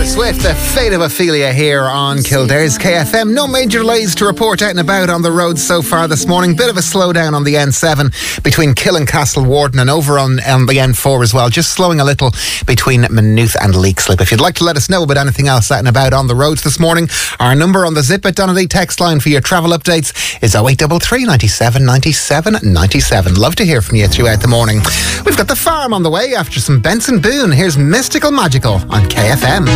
Taylor Swift, the fate of Ophelia here on Kildare's KFM. No major delays to report out and about on the road so far this morning. Bit of a slowdown on the N7 between Killincastle Warden and over on the N4 as well. Just slowing a little between Maynooth and Leixlip. If you'd like to let us know about anything else out and about on the roads this morning, our number on the Zip It Donnelly text line for your travel updates is 0833 97 97 97. Love to hear from you throughout the morning. We've got The Farm on the way after some Benson Boone. Here's Mystical Magical on KFM.